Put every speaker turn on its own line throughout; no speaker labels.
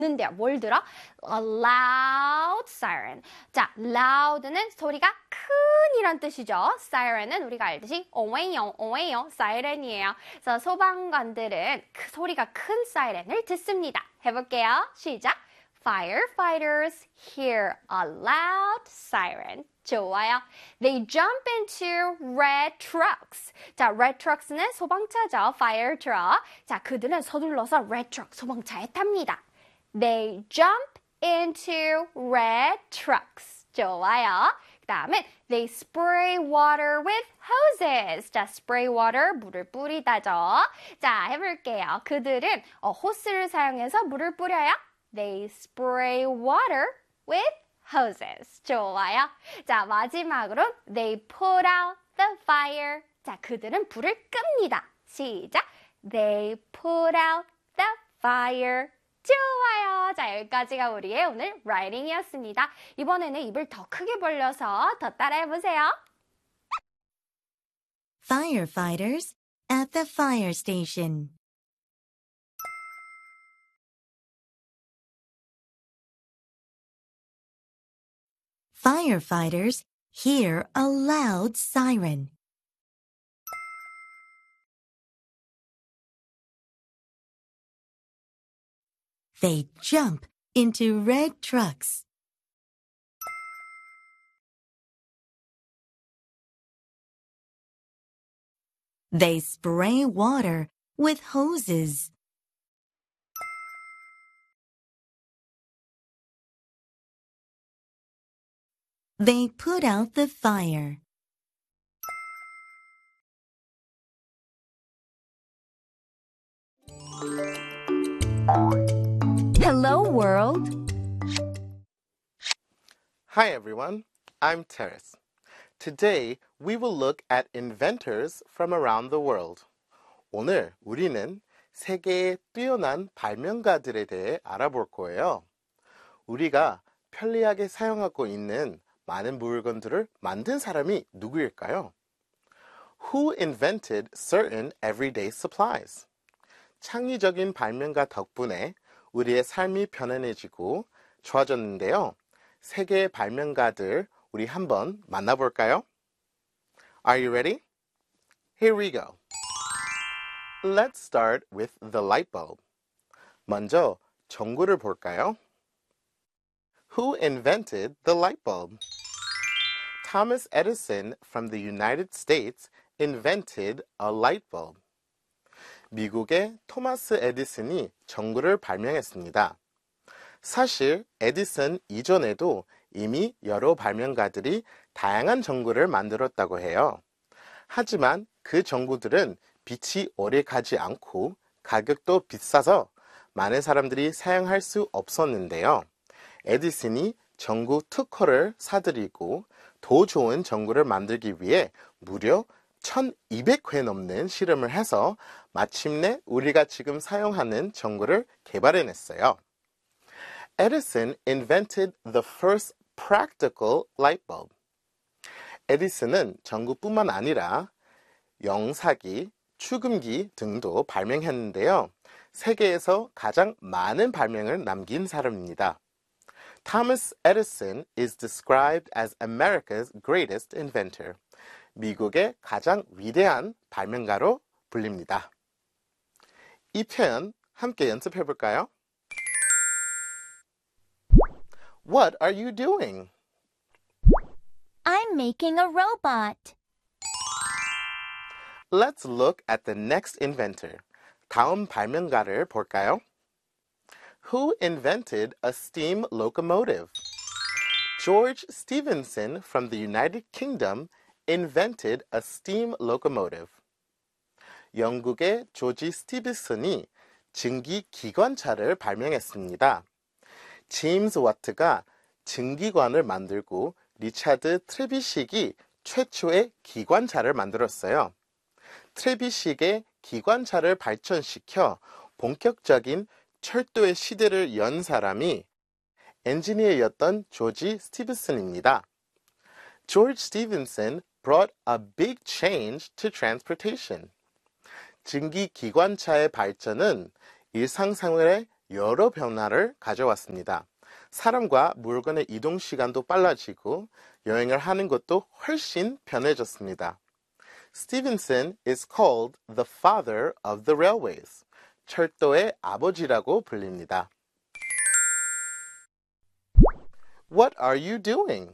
는데요. 뭘 들어? A loud siren. 자, loud는 소리가 큰이란 뜻이죠. siren은 우리가 알듯이 오웨요, 오웨요, 사이렌이에요. 그래서 소방관들은 소리가 큰 사이렌을 듣습니다. 해볼게요. 시작. Firefighters hear a loud siren. 좋아요. They jump into red trucks. 자, red trucks는 소방차죠. fire truck. 자, 그들은 서둘러서 red truck, 소방차에 탑니다. They jump into red trucks. 좋아요. 그 다음에 they spray water with hoses. 자, spray water, 물을 뿌리다죠. 자, 해볼게요. 그들은 호스를 사용해서 물을 뿌려요. They spray water with hoses. 좋아요. 자, 마지막으로 they put out the fire. 자, 그들은 불을 끕니다. 시작. They put out the fire. 좋아요. 자, 여기까지가 우리의 오늘 writing이었습니다. 이번에는 입을 더 크게 벌려서 더 따라해보세요.
Firefighters at the fire station. Firefighters hear a loud siren. They jump into red trucks. They spray water with hoses. They put out the fire. Hello, world.
Hi, everyone. I'm Terrace. Today, we will look at inventors from around the world. 오늘 우리는 세계의 뛰어난 발명가들에 대해 알아볼 거예요. 우리가 편리하게 사용하고 있는 많은 물건들을 만든 사람이 누구일까요? Who invented certain everyday supplies? 창의적인 발명가 덕분에 우리의 삶이 편안해지고 좋아졌는데요. 세계의 발명가들 우리 한번 만나볼까요? Are you ready? Here we go. Let's start with the light bulb. 먼저 전구를 볼까요? Who invented the light bulb? Thomas Edison from the United States invented a light bulb. 미국의 토마스 에디슨이 전구를 발명했습니다. 사실 에디슨 이전에도 이미 여러 발명가들이 다양한 전구를 만들었다고 해요. 하지만 그 전구들은 빛이 오래 가지 않고 가격도 비싸서 많은 사람들이 사용할 수 없었는데요. 에디슨이 전구 특허를 사들이고 더 좋은 전구를 만들기 위해 무려 1200회 넘는 실험을 해서 마침내 우리가 지금 사용하는 전구를 개발해냈어요. Edison invented the first practical light bulb. 에디슨은 전구뿐만 아니라 영사기, 축음기 등도 발명했는데요. 세계에서 가장 많은 발명을 남긴 사람입니다. Thomas Edison is described as America's greatest inventor. 미국의 가장 위대한 발명가로 불립니다. 이 표현 함께 연습해 볼까요? What are you doing?
I'm making a robot.
Let's look at the next inventor. 다음 발명가를 볼까요? Who invented a steam locomotive? George Stephenson from the United Kingdom invented a steam locomotive. 영국의 조지 스티븐슨이 증기 기관차를 발명했습니다. 제임스 와트가 증기관을 만들고 리차드 트레비식이 최초의 기관차를 만들었어요. 트레비식의 기관차를 발전시켜 본격적인 철도의 시대를 연 사람이 엔지니어였던 조지 스티븐슨입니다. George Stephenson brought a big change to transportation. 증기 기관차의 발전은 일상생활에 여러 변화를 가져왔습니다. 사람과 물건의 이동 시간도 빨라지고 여행을 하는 것도 훨씬 편해졌습니다. Stevenson is called the father of the railways. 철도의 아버지라고 불립니다. What are you doing?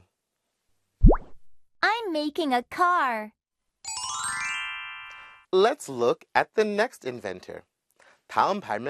I'm making a car.
Let's look at the next inventor. 다음 발명